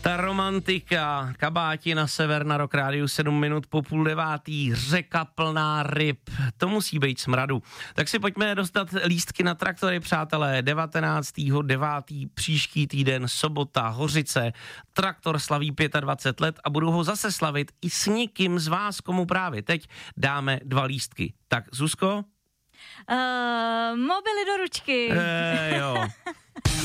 Ta romantika, Kabáti na sever na Rock Rádiu 7 minut po 8:30, řeka plná ryb, to musí být smradu. Tak si pojďme dostat lístky na traktory, přátelé, 19.9. příští týden, sobota, Hořice, traktor slaví 25 let a budou ho zase slavit i s někým z vás, komu právě teď dáme 2 lístky. Tak Zuzko? Mobily do ručky. Jo.